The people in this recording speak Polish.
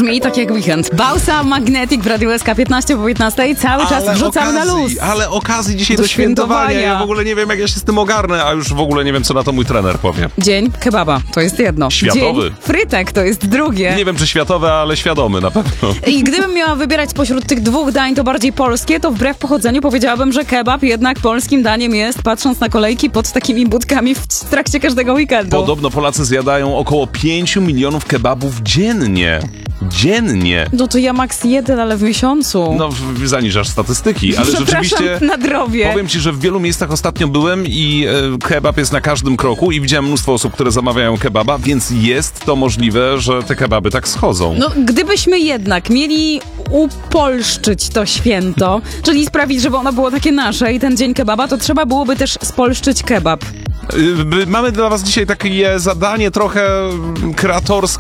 Brzmi tak jak weekend. Bausa Magnetic w Radiu SK 15 po 15 cały czas wrzucamy na luz. Ale okazji dzisiaj do świętowania. Ja w ogóle nie wiem, jak ja się z tym ogarnę, a już w ogóle nie wiem, co na to mój trener powie. Dzień kebaba, to jest jedno. Światowy. Dzień frytek, to jest drugie. Nie wiem, czy światowy, ale świadomy na pewno. I gdybym miała wybierać spośród tych dwóch dań to bardziej polskie, to wbrew pochodzeniu powiedziałabym, że kebab jednak polskim daniem jest, patrząc na kolejki pod takimi budkami w trakcie każdego weekendu. Podobno Polacy zjadają około 5 milionów kebabów dziennie. Dziennie. No to ja maks jeden, ale w miesiącu. No, zaniżasz statystyki, ale rzeczywiście... nadrobię. Powiem ci, że w wielu miejscach ostatnio byłem i kebab jest na każdym kroku i widziałem mnóstwo osób, które zamawiają kebaba, więc jest to możliwe, że te kebaby tak schodzą. No, gdybyśmy jednak mieli upolszczyć to święto, czyli sprawić, żeby ono było takie nasze i ten dzień kebaba, to trzeba byłoby też spolszczyć kebab. Mamy dla was dzisiaj takie zadanie trochę kreatorskie.